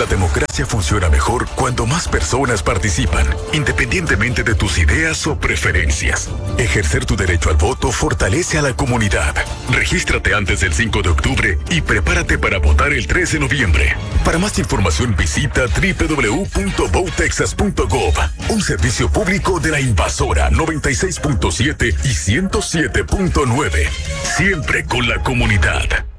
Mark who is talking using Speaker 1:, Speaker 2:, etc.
Speaker 1: La democracia funciona mejor cuando más personas participan, independientemente de tus ideas o preferencias. Ejercer tu derecho al voto fortalece a la comunidad. Regístrate antes del 5 de octubre y prepárate para votar el 3 de noviembre. Para más información visita www.votexas.gov, un servicio público de la Invasora 96.7 y 107.9. Siempre con la comunidad.